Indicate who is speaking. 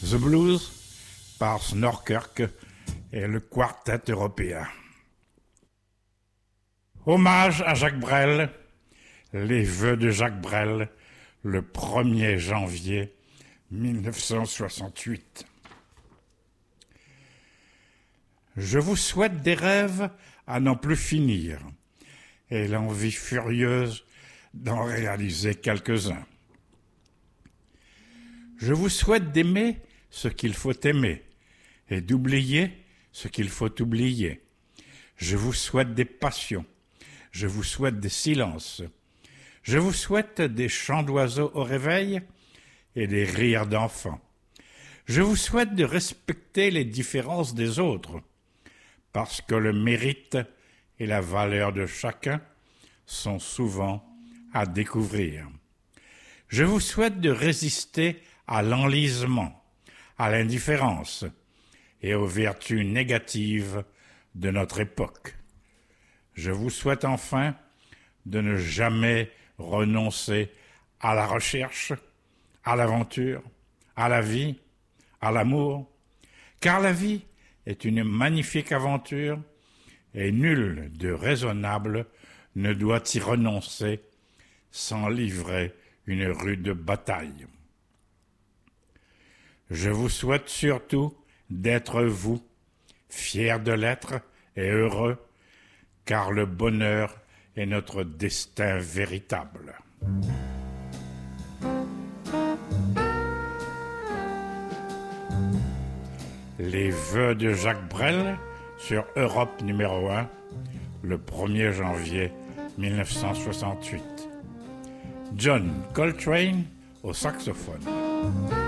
Speaker 1: The Blues par Snorkirk et le Quartet européen. Hommage à Jacques Brel, les vœux de Jacques Brel, le 1er janvier 1968. Je vous souhaite des rêves à n'en plus finir et l'envie furieuse d'en réaliser quelques-uns. Je vous souhaite d'aimer ce qu'il faut aimer et d'oublier ce qu'il faut oublier. Je vous souhaite des passions, je vous souhaite des silences, je vous souhaite des chants d'oiseaux au réveil et des rires d'enfants. Je vous souhaite de respecter les différences des autres, parce que le mérite et la valeur de chacun sont souvent à découvrir. Je vous souhaite de résister à l'enlisement, à l'indifférence et aux vertus négatives de notre époque. Je vous souhaite enfin de ne jamais renoncer à la recherche, à l'aventure, à la vie, à l'amour, car la vie est une magnifique aventure et nul de raisonnable ne doit y renoncer sans livrer une rude bataille. Je vous souhaite surtout d'être vous, fiers de l'être et heureux, car le bonheur est notre destin véritable. Les vœux de Jacques Brel sur Europe numéro 1, le 1er janvier 1968. John Coltrane au saxophone.